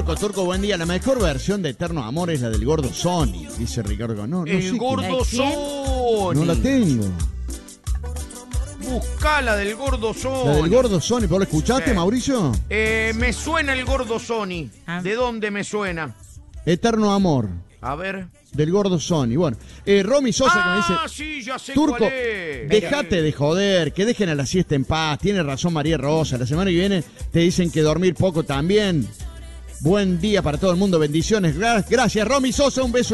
Turco, buen día. La mejor versión de Eterno Amor es la del Gordo Sony, dice Ricardo. No El sé Gordo Sony. no la tengo. Buscá la del Gordo Sony. La del Gordo Sony, ¿vos la escuchaste, Sí. Mauricio? Me suena el Gordo Sony. ¿De dónde me suena? Eterno Amor, A ver. del Gordo Sony. Bueno, Romy Sosa que me dice... Sí, ya sé Turco, cuál es. dejate de joder, que dejen a la siesta en paz. Tiene razón María Rosa. La semana que viene te dicen que dormir poco también. Buen día para todo el mundo, bendiciones. Gracias, Romy Sosa, un beso.